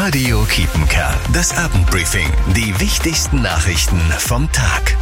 Radio Kiepenkerl, das Abendbriefing. Die wichtigsten Nachrichten vom Tag.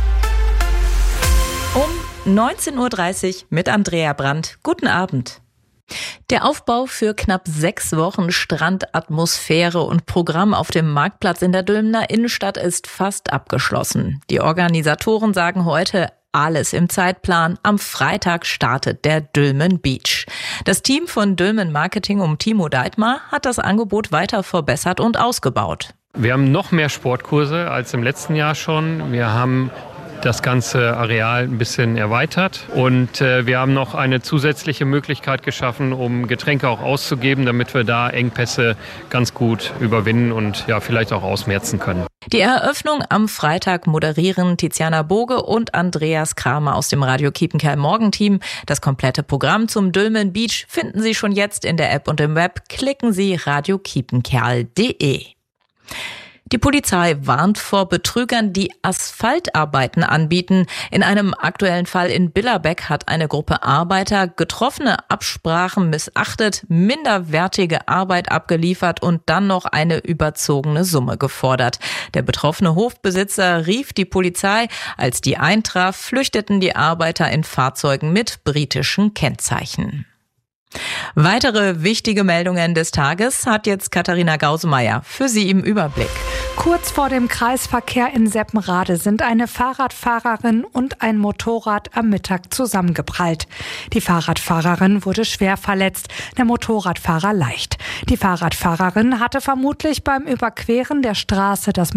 Um 19.30 Uhr mit Andrea Brandt. Guten Abend. Der Aufbau für knapp 6 Wochen Strandatmosphäre und Programm auf dem Marktplatz in der Dülmener Innenstadt ist fast abgeschlossen. Die Organisatoren sagen heute, alles im Zeitplan. Am Freitag startet der Dülmen Beach. Das Team von Dülmen Marketing um Timo Deitmar hat das Angebot weiter verbessert und ausgebaut. Wir haben noch mehr Sportkurse als im letzten Jahr schon. Wir haben das ganze Areal ein bisschen erweitert und wir haben noch eine zusätzliche Möglichkeit geschaffen, um Getränke auch auszugeben, damit wir da Engpässe ganz gut überwinden und ja vielleicht auch ausmerzen können. Die Eröffnung am Freitag moderieren Tiziana Boge und Andreas Kramer aus dem Radio Kiepenkerl Morgenteam. Das komplette Programm zum Dülmen Beach finden Sie schon jetzt in der App und im Web. Klicken Sie radiokiepenkerl.de. Die Polizei warnt vor Betrügern, die Asphaltarbeiten anbieten. In einem aktuellen Fall in Billerbeck hat eine Gruppe Arbeiter getroffene Absprachen missachtet, minderwertige Arbeit abgeliefert und dann noch eine überzogene Summe gefordert. Der betroffene Hofbesitzer rief die Polizei. Als die eintraf, flüchteten die Arbeiter in Fahrzeugen mit britischen Kennzeichen. Weitere wichtige Meldungen des Tages hat jetzt Katharina Gausemeyer für Sie im Überblick. Kurz vor dem Kreisverkehr in Seppenrade sind eine Fahrradfahrerin und ein Motorrad am Mittag zusammengeprallt. Die Fahrradfahrerin wurde schwer verletzt, der Motorradfahrer leicht. Die Fahrradfahrerin hatte vermutlich beim Überqueren der Straße das